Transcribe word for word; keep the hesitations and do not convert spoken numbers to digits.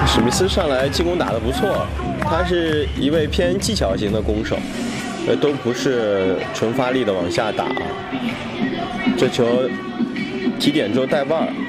史密斯上来进攻打得不错，他是一位偏技巧型的攻手，呃，都不是纯发力的往下打。这球提点之后带腕儿。